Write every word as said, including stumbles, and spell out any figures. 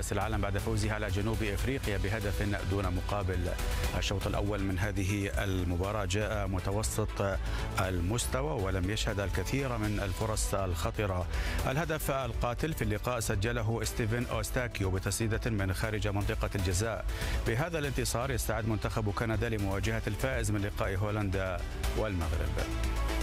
كأس العالم بعد فوزها على جنوب إفريقيا بهدف دون مقابل. الشوط الأول من هذه المباراة جاء متوسط المستوى ولم يشهد الكثير من الفرص الخطرة. الهدف القاتل في اللقاء سجله ستيفن أوستاكيو بتسديدة من خارج منطقة الجزاء. بهذا الانتصار يستعد منتخب كندا لمواجهة الفائز من لقاء هولندا والمغرب.